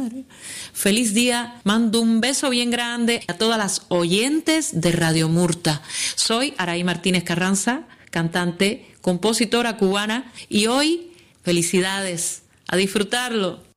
Feliz día, mando un beso bien grande a todas las oyentes de Radio Murta. Soy Araí Martínez Carranza, cantante, compositora cubana, y hoy, felicidades, a disfrutarlo.